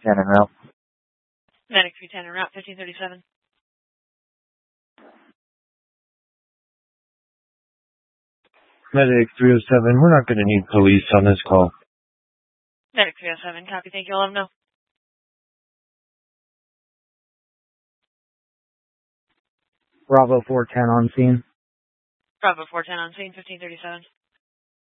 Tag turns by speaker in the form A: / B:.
A: 310 en route.
B: Medic 310 en route, 1537.
C: Medic 307, we're not going to need police on this call.
B: Medic 307, copy, thank you, I'll let them know.
A: Bravo 410 on scene.
B: Bravo 410 on scene, 1537.